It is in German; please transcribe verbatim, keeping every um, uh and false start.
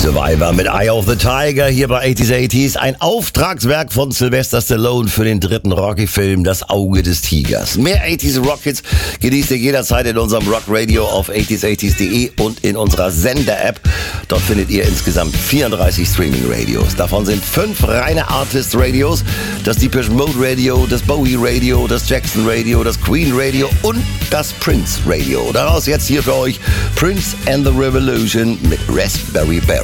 Survivor mit Eye of the Tiger hier bei achtziger achtziger. Ein Auftragswerk von Sylvester Stallone für den dritten Rocky-Film Das Auge des Tigers. Mehr achtziger Rockets genießt ihr jederzeit in unserem Rock Radio auf achtziger achtziger punkt de und in unserer Sender-App. Dort findet ihr insgesamt vierunddreißig Streaming-Radios. Davon sind fünf reine Artist-Radios. Das Depeche Mode Radio, das Bowie Radio, das Jackson Radio, das Queen Radio und das Prince Radio. Daraus jetzt hier für euch Prince and the Revolution mit Raspberry Beret.